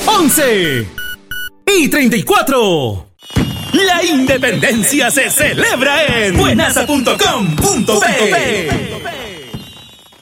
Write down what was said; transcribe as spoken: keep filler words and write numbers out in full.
once y treinta y cuatro. La independencia se celebra en buenasa punto com punto pe.